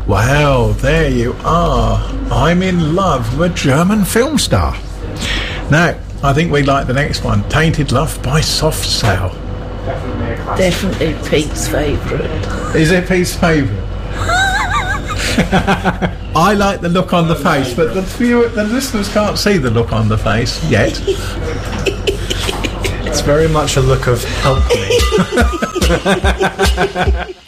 Well, there you are. I'm in love with a German film star. Now, I think we like the next one, Tainted Love by Soft Cell. Definitely Pete's favourite. Is it Pete's favourite? I like the look on the face, but the listeners can't see the look on the face yet. It's very much a look of help me.